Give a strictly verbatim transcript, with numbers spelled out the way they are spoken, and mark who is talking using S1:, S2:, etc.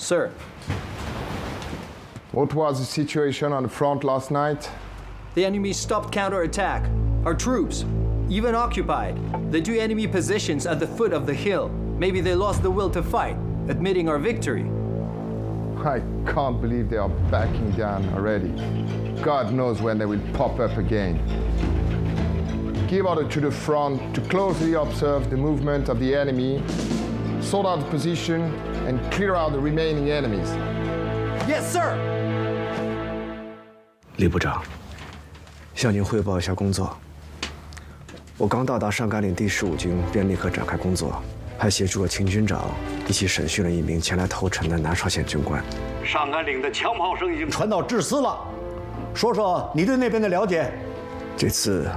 S1: Sir.
S2: What was the situation on the front last night?
S1: The enemy stopped counterattack. Our troops even occupied the two enemy positions at the foot of the hill. Maybe they lost the will to fight, admitting our victory.
S2: I can't believe they are backing down already. God knows when they will pop up again. Give order to the front to closely observe the movement of the enemy, sort out the position, and clear out the remaining enemies.
S1: Yes, sir.
S3: 李部长，向您汇报一下工作。我刚到达上甘岭第十五军，便立刻展开工作，还协助了秦军长一起审讯了一名前来投诚的南朝鲜军官。
S4: 上甘岭的枪炮声已经传到至司了，说说你对那边的了解。
S3: 这次